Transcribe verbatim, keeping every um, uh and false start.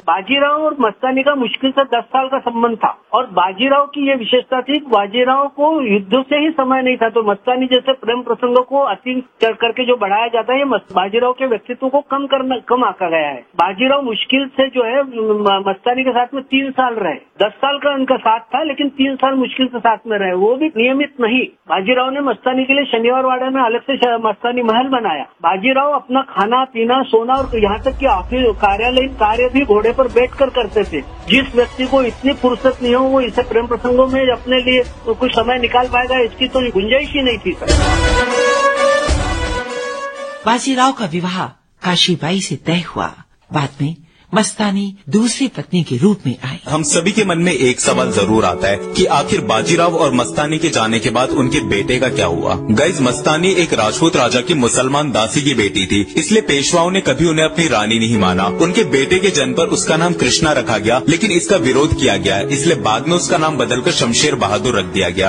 बाजीराव और मस्तानी का मुश्किल से दस साल का संबंध था और बाजीराव की ये विशेषता थी, बाजीराव को युद्ध से ही समय नहीं था। तो मस्तानी जैसे प्रेम प्रसंगों को अति करके जो बढ़ाया जाता है, ये बाजीराव के व्यक्तित्व को कम करना कम आका गया है। बाजीराव मुश्किल से जो है मस्तानी के साथ में तीन साल रहे, दस साल का उनका साथ था, लेकिन तीन साल मुश्किल से साथ में रहे, वो भी नियमित नहीं। बाजीराव ने मस्तानी के लिए शनिवार वाड़ा में अलग से मस्तानी महल बनाया। बाजीराव अपना खाना पीना सोना और यहाँ तक कि ऑफिस कार्यालयीन कार्य भी घोड़े पर बैठकर करते थे। जिस व्यक्ति को इतनी फुर्सत नहीं हो, वो इसे प्रेम प्रसंगों में अपने लिए कुछ समय निकाल पाएगा, इसकी तो गुंजाइश ही नहीं थी। बाजीराव का विवाह काशीबाई से तय हुआ। बाद में मस्तानी दूसरी पत्नी के रूप में आई। हम सभी के मन में एक सवाल जरूर आता है कि आखिर बाजीराव और मस्तानी के जाने के बाद उनके बेटे का क्या हुआ। गाइस, मस्तानी एक राजपूत राजा की मुसलमान दासी की बेटी थी, इसलिए पेशवाओं ने कभी उन्हें अपनी रानी नहीं माना। उनके बेटे के जन्म पर उसका नाम कृष्णा रखा गया, लेकिन इसका विरोध किया गया, इसलिए बाद में उसका नाम बदलकर शमशेर बहादुर रख दिया गया।